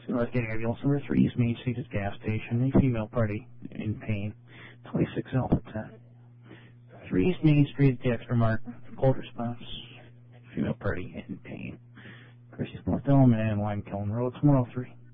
North Gate Ambulance number 3 East Main Street is gas station. A female party in pain. 26 Alpha 10. 3 East Main Street, Dexter Mark. Cold response. Female party in pain. Chrissy's North Elm and Lime Kiln Road. 103.